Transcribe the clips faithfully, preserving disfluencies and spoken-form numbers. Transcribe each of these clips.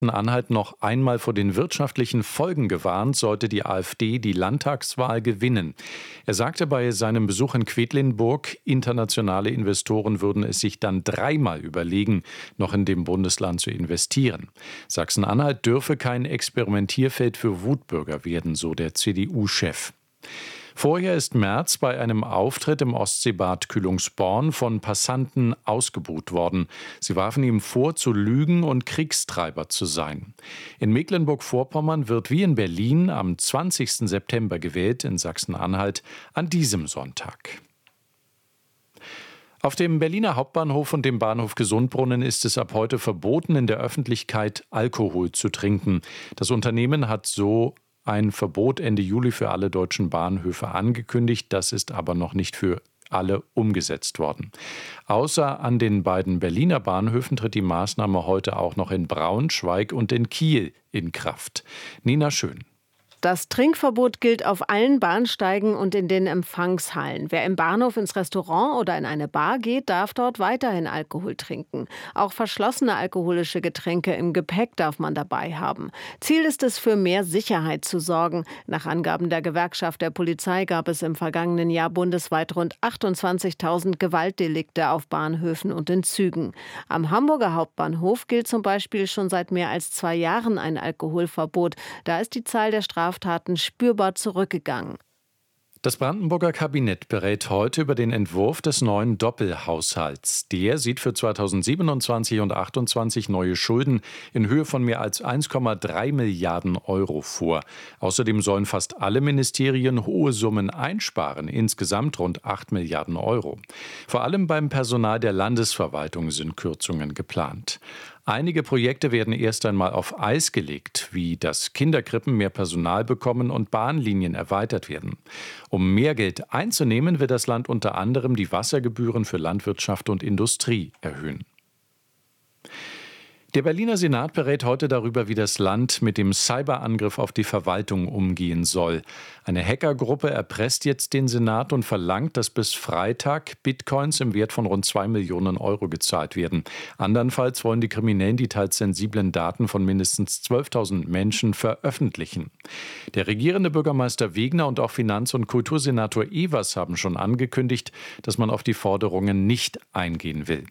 Sachsen-Anhalt noch einmal vor den wirtschaftlichen Folgen gewarnt, sollte die AfD die Landtagswahl gewinnen. Er sagte bei seinem Besuch in Quedlinburg, internationale Investoren würden es sich dann dreimal überlegen, noch in dem Bundesland zu investieren. Sachsen-Anhalt dürfe kein Experimentierfeld für Wutbürger werden, so der C D U-Chef. Vorher ist Merz bei einem Auftritt im Ostseebad Kühlungsborn von Passanten ausgebuht worden. Sie warfen ihm vor, zu lügen und Kriegstreiber zu sein. In Mecklenburg-Vorpommern wird wie in Berlin am zwanzigsten September gewählt, in Sachsen-Anhalt an diesem Sonntag. Auf dem Berliner Hauptbahnhof und dem Bahnhof Gesundbrunnen ist es ab heute verboten, in der Öffentlichkeit Alkohol zu trinken. Das Unternehmen hat so ein Verbot Ende Juli für alle deutschen Bahnhöfe angekündigt. Das ist aber noch nicht für alle umgesetzt worden. Außer an den beiden Berliner Bahnhöfen tritt die Maßnahme heute auch noch in Braunschweig und in Kiel in Kraft. Nina Schön. Das Trinkverbot gilt auf allen Bahnsteigen und in den Empfangshallen. Wer im Bahnhof ins Restaurant oder in eine Bar geht, darf dort weiterhin Alkohol trinken. Auch verschlossene alkoholische Getränke im Gepäck darf man dabei haben. Ziel ist es, für mehr Sicherheit zu sorgen. Nach Angaben der Gewerkschaft der Polizei gab es im vergangenen Jahr bundesweit rund achtundzwanzigtausend Gewaltdelikte auf Bahnhöfen und in Zügen. Am Hamburger Hauptbahnhof gilt zum Beispiel schon seit mehr als zwei Jahren ein Alkoholverbot. Da ist die Zahl der Straftaten Straftaten spürbar zurückgegangen. Das Brandenburger Kabinett berät heute über den Entwurf des neuen Doppelhaushalts. Der sieht für zweitausendsiebenundzwanzig und achtundzwanzig neue Schulden in Höhe von mehr als eins Komma drei Milliarden Euro vor. Außerdem sollen fast alle Ministerien hohe Summen einsparen, insgesamt rund acht Milliarden Euro. Vor allem beim Personal der Landesverwaltung sind Kürzungen geplant. Einige Projekte werden erst einmal auf Eis gelegt, wie dass Kinderkrippen mehr Personal bekommen und Bahnlinien erweitert werden. Um mehr Geld einzunehmen, will das Land unter anderem die Wassergebühren für Landwirtschaft und Industrie erhöhen. Der Berliner Senat berät heute darüber, wie das Land mit dem Cyberangriff auf die Verwaltung umgehen soll. Eine Hackergruppe erpresst jetzt den Senat und verlangt, dass bis Freitag Bitcoins im Wert von rund zwei Millionen Euro gezahlt werden. Andernfalls wollen die Kriminellen die teils sensiblen Daten von mindestens zwölftausend Menschen veröffentlichen. Der regierende Bürgermeister Wegner und auch Finanz- und Kultursenator Evers haben schon angekündigt, dass man auf die Forderungen nicht eingehen will.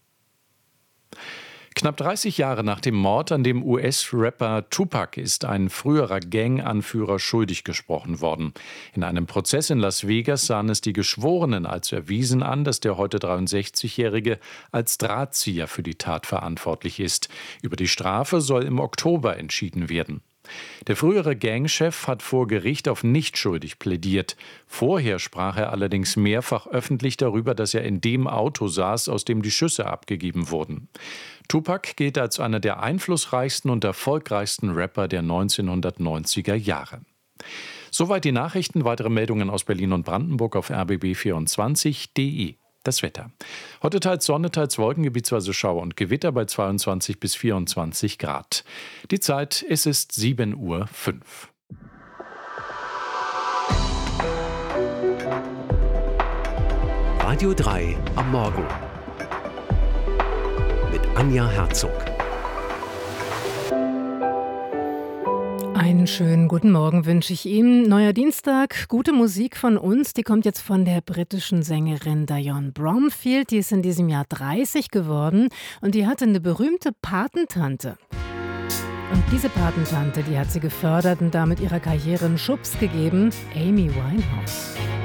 Knapp dreißig Jahre nach dem Mord an dem U S-Rapper Tupac ist ein früherer Gang-Anführer schuldig gesprochen worden. In einem Prozess in Las Vegas sahen es die Geschworenen als erwiesen an, dass der heute dreiundsechzigjährige als Drahtzieher für die Tat verantwortlich ist. Über die Strafe soll im Oktober entschieden werden. Der frühere Gangchef hat vor Gericht auf nicht schuldig plädiert. Vorher sprach er allerdings mehrfach öffentlich darüber, dass er in dem Auto saß, aus dem die Schüsse abgegeben wurden. Tupac gilt als einer der einflussreichsten und erfolgreichsten Rapper der neunzehnhundertneunziger Jahre. Soweit die Nachrichten. Weitere Meldungen aus Berlin und Brandenburg auf r b b vierundzwanzig punkt d e. Das Wetter. Heute teils Sonne, teils Wolken, gebietsweise Schauer und Gewitter bei zweiundzwanzig bis vierundzwanzig Grad. Die Zeit, es ist sieben Uhr fünf. Radio drei am Morgen mit Anja Herzog. Einen schönen guten Morgen wünsche ich Ihnen. Neuer Dienstag, gute Musik von uns. Die kommt jetzt von der britischen Sängerin Dionne Bromfield. Die ist in diesem Jahr dreißig geworden und die hatte eine berühmte Patentante. Und diese Patentante, die hat sie gefördert und damit ihrer Karriere einen Schubs gegeben, Amy Winehouse.